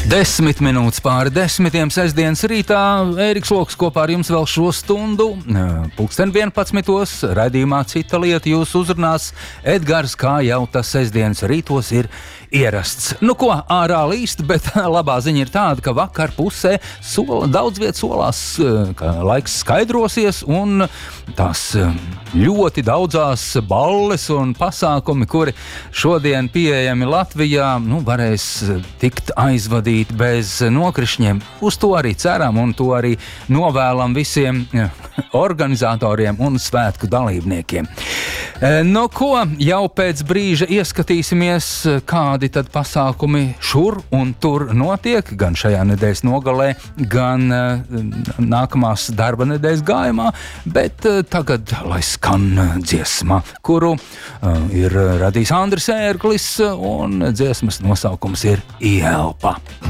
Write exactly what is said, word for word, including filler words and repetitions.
Desmit minūtes pāri desmitiem sestdienas rītā. Ēriks Loks kopā ar jums vēl šo stundu. Pulksten vienpadsmitos raidījumā Cita lieta jūs uzrunās Edgars, kā jau tas sestdienas rītos ir ierasts. Nu ko, ārā līst, bet labā ziņa ir tāda, ka vakar pusē sola, daudz viet solās, ka laiks skaidrosies un tās ļoti daudzās balles un pasākumi, kuri šodien pieejami Latvijā, nu, varēs tikt aizvadīt bez nokrišņiem. Uz to arī ceram un to arī novēlam visiem organizatoriem un svētku dalībniekiem. No ko jau pēc brīža ieskatīsimies, kādi tad pasākumi šur un tur notiek, gan šajā nedēļas nogalē, gan nākamās darba nedēļas gājumā, bet tagad lai skan dziesma, kuru ir radījis Andris Ērglis, un dziesmas nosaukums ir Ielpa.